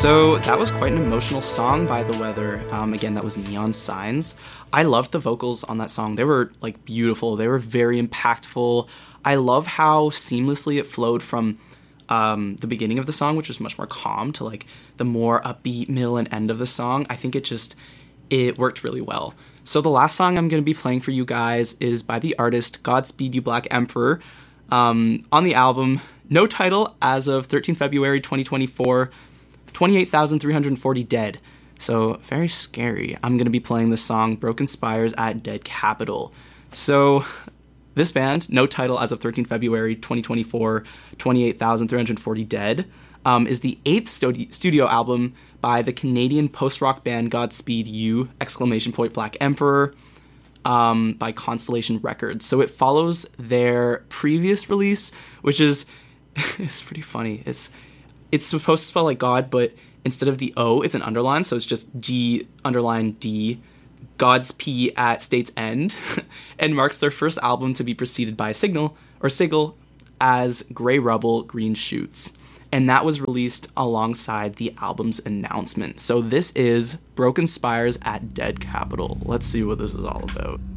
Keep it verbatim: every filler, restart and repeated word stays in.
So that was quite an emotional song by The Weather. Um, again, that was Neon Signs. I loved the vocals on that song. They were like beautiful. They were very impactful. I love how seamlessly it flowed from um, the beginning of the song, which was much more calm, to like the more upbeat middle and end of the song. I think it just, it worked really well. So the last song I'm going to be playing for you guys is by the artist Godspeed You Black Emperor. Um, on the album, no title as of thirteenth February twenty twenty-four, twenty-eight thousand three hundred forty dead. So very scary. I'm going to be playing the song Broken Spires at Dead Capital. So this band, no title as of thirteenth February twenty twenty-four, twenty-eight thousand three hundred forty dead, um, is the eighth studi- studio album by the Canadian post-rock band Godspeed You! Exclamation point Black Emperor, um, by Constellation Records. So it follows their previous release, which is it's pretty funny. It's it's supposed to spell like God, but instead of the O, it's an underline, so it's just G underline D, God's P at State's End, and marks their first album to be preceded by a signal, or sigil, as Grey Rubble, Green Shoots. And that was released alongside the album's announcement. So this is Broken Spires at Dead Capital. Let's see what this is all about.